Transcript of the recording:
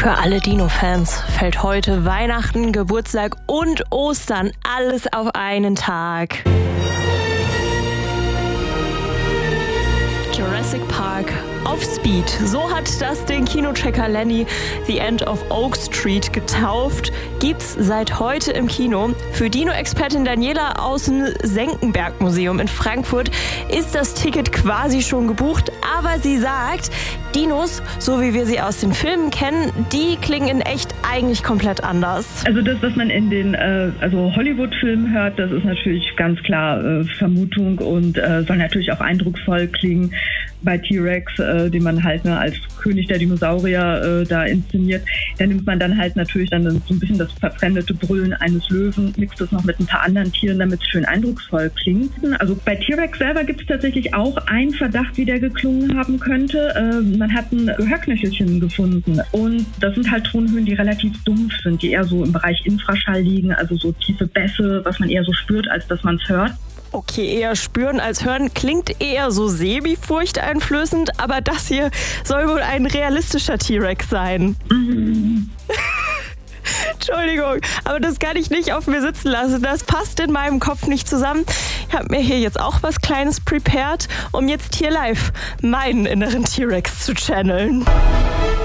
Für alle Dino-Fans fällt heute Weihnachten, Geburtstag und Ostern alles auf einen Tag. Jurassic Park auf Speed. So hat das den Kinochecker Lenny The End of Oak Street getauft. Gibt's seit heute im Kino. Für Dino-Expertin Daniela aus dem Senckenberg-Museum in Frankfurt ist das Ticket quasi schon gebucht. Aber sie sagt, Dinos, so wie wir sie aus den Filmen kennen, die klingen in echt eigentlich komplett anders. Also das, was man in den Hollywood-Filmen hört, das ist natürlich ganz klar Vermutung und soll natürlich auch eindrucksvoll klingen. Bei T-Rex, den man halt als König der Dinosaurier da inszeniert, da nimmt man dann halt natürlich dann so ein bisschen das verfremdete Brüllen eines Löwen, mixt es noch mit ein paar anderen Tieren, damit es schön eindrucksvoll klingt. Also bei T-Rex selber gibt es tatsächlich auch einen Verdacht, wie der geklungen haben könnte. Man hat ein Gehörknöchelchen gefunden und das sind halt Tonhöhen, die relativ dumpf sind, die eher so im Bereich Infraschall liegen, also so tiefe Bässe, was man eher so spürt, als dass man es hört. Okay, eher spüren als hören klingt eher so semi-furchteinflößend, aber das hier soll wohl ein realistischer T-Rex sein. Entschuldigung, aber das kann ich nicht auf mir sitzen lassen. Das passt in meinem Kopf nicht zusammen. Ich habe mir hier jetzt auch was Kleines prepared, um jetzt hier live meinen inneren T-Rex zu channeln.